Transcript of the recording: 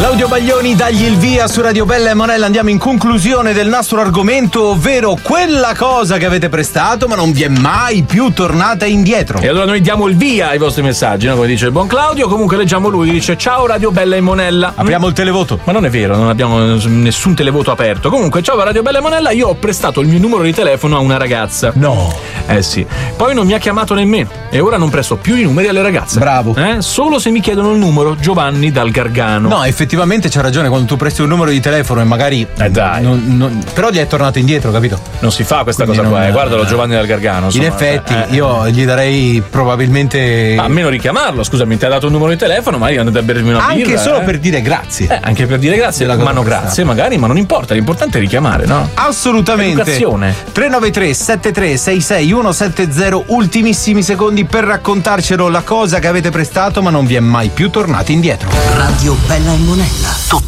Claudio Baglioni, dagli il via su Radio Bella e Monella. Andiamo in conclusione del nostro argomento, ovvero quella cosa che avete prestato ma non vi è mai più tornata indietro. E allora noi diamo il via ai vostri messaggi, no? Come dice il buon Claudio. Comunque leggiamo lui che dice: ciao Radio Bella e Monella. Apriamo il televoto. Ma non è vero, non abbiamo nessun televoto aperto. Comunque, ciao Radio Bella e Monella, io ho prestato il mio numero di telefono a una ragazza. No. Sì. Poi non mi ha chiamato nemmeno e ora non presto più i numeri alle ragazze. Bravo. Solo se mi chiedono il numero. Giovanni dal Gargano. No, effettivamente c'ha ragione, quando tu presti un numero di telefono e magari dai. Però gli è tornato indietro, capito? Non si fa questa Quindi cosa qua, guardalo Giovanni dal Gargano. In effetti io gli darei probabilmente almeno richiamarlo, scusami, ti ha dato un numero di telefono, magari andate a bermi una birra. Anche solo per dire grazie. Anche per dire grazie, ma no, grazie magari, ma non importa, l'importante è richiamare, no? Assolutamente. Educazione. 393 73 66 170, ultimissimi secondi per raccontarcelo, la cosa che avete prestato ma non vi è mai più tornati indietro. Radio Bella e Monella.